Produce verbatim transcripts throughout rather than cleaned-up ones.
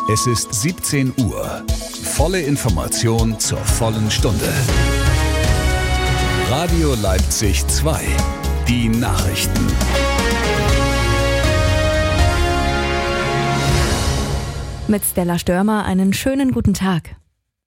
Es ist siebzehn Uhr. Volle Information zur vollen Stunde. Radio Leipzig zwei. Die Nachrichten. Mit Stella Störmer einen schönen guten Tag.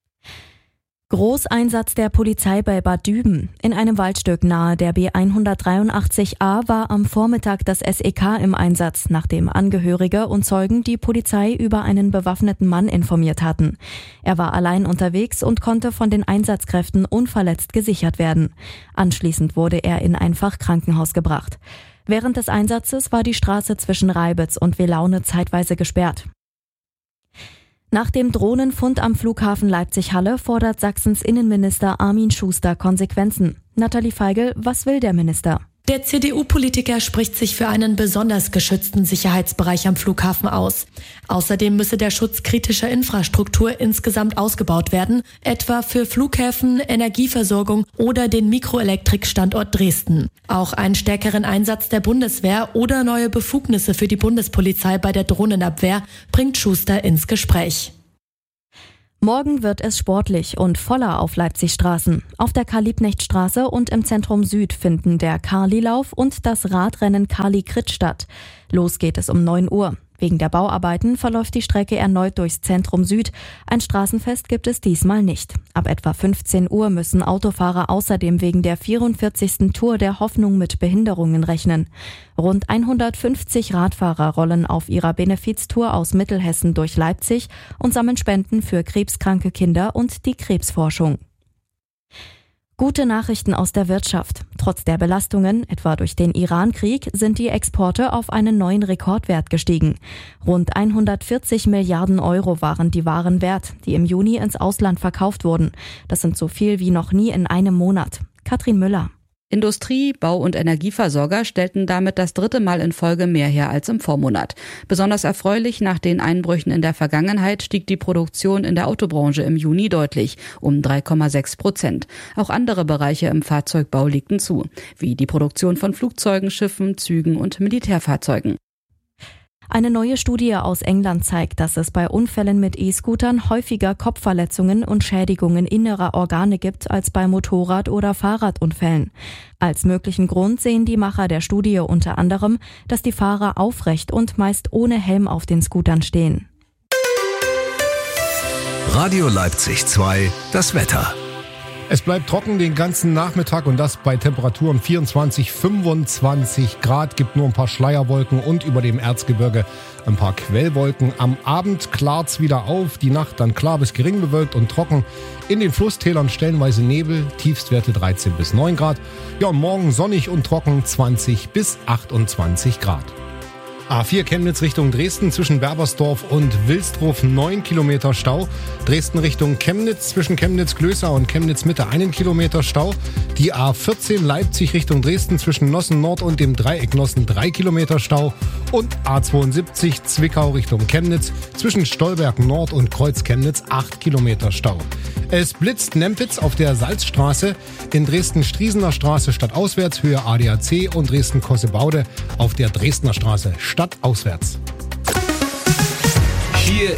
Großeinsatz der Polizei bei Bad Düben. In einem Waldstück nahe der B hundertdreiundachtzig a war am Vormittag das S E K im Einsatz, nachdem Angehörige und Zeugen die Polizei über einen bewaffneten Mann informiert hatten. Er war allein unterwegs und konnte von den Einsatzkräften unverletzt gesichert werden. Anschließend wurde er in ein Fachkrankenhaus gebracht. Während des Einsatzes war die Straße zwischen Reibitz und Welaune zeitweise gesperrt. Nach dem Drohnenfund am Flughafen Leipzig-Halle fordert Sachsens Innenminister Armin Schuster Konsequenzen. Nathalie Feigl, was will der Minister? Der C D U-Politiker spricht sich für einen besonders geschützten Sicherheitsbereich am Flughafen aus. Außerdem müsse der Schutz kritischer Infrastruktur insgesamt ausgebaut werden, etwa für Flughäfen, Energieversorgung oder den Mikroelektrikstandort Dresden. Auch einen stärkeren Einsatz der Bundeswehr oder neue Befugnisse für die Bundespolizei bei der Drohnenabwehr bringt Schuster ins Gespräch. Morgen wird es sportlich und voller auf Leipzig Straßen. Auf der Karl-Liebknecht-Straße und im Zentrum Süd finden der Kali-Lauf und das Radrennen Kali-Krit statt. Los geht es um neun Uhr. Wegen der Bauarbeiten verläuft die Strecke erneut durchs Zentrum Süd. Ein Straßenfest gibt es diesmal nicht. Ab etwa fünfzehn Uhr müssen Autofahrer außerdem wegen der vierundvierzigsten Tour der Hoffnung mit Behinderungen rechnen. Rund hundertfünfzig Radfahrer rollen auf ihrer Benefiztour aus Mittelhessen durch Leipzig und sammeln Spenden für krebskranke Kinder und die Krebsforschung. Gute Nachrichten aus der Wirtschaft. Trotz der Belastungen, etwa durch den Iran-Krieg, sind die Exporte auf einen neuen Rekordwert gestiegen. Rund hundertvierzig Milliarden Euro waren die Waren wert, die im Juni ins Ausland verkauft wurden. Das sind so viel wie noch nie in einem Monat. Katrin Müller. Industrie, Bau- und Energieversorger stellten damit das dritte Mal in Folge mehr her als im Vormonat. Besonders erfreulich, nach den Einbrüchen in der Vergangenheit stieg die Produktion in der Autobranche im Juni deutlich, um drei Komma sechs Prozent. Auch andere Bereiche im Fahrzeugbau legten zu, wie die Produktion von Flugzeugen, Schiffen, Zügen und Militärfahrzeugen. Eine neue Studie aus England zeigt, dass es bei Unfällen mit E-Scootern häufiger Kopfverletzungen und Schädigungen innerer Organe gibt als bei Motorrad- oder Fahrradunfällen. Als möglichen Grund sehen die Macher der Studie unter anderem, dass die Fahrer aufrecht und meist ohne Helm auf den Scootern stehen. Radio Leipzig zwei, das Wetter. Es bleibt trocken den ganzen Nachmittag und das bei Temperaturen vierundzwanzig, fünfundzwanzig Grad. Gibt nur ein paar Schleierwolken und über dem Erzgebirge ein paar Quellwolken. Am Abend klart's wieder auf, die Nacht dann klar bis gering bewölkt und trocken. In den Flusstälern stellenweise Nebel, Tiefstwerte dreizehn bis neun Grad. Ja, und morgen sonnig und trocken zwanzig bis achtundzwanzig Grad. A vier Chemnitz Richtung Dresden zwischen Berbersdorf und Wilsdruf neun Kilometer Stau. Dresden Richtung Chemnitz zwischen Chemnitz-Glößer und Chemnitz-Mitte einen Kilometer Stau. Die A vierzehn Leipzig Richtung Dresden zwischen Nossen Nord und dem Dreieck Nossen drei Kilometer Stau. Und A zweiundsiebzig Zwickau Richtung Chemnitz zwischen Stolberg Nord und Kreuz Chemnitz acht Kilometer Stau. Es blitzt Nempitz auf der Salzstraße, in Dresden-Striesener Straße stadtauswärts Höhe A D A C und Dresden-Kossebaude auf der Dresdner Straße stadtauswärts. Hier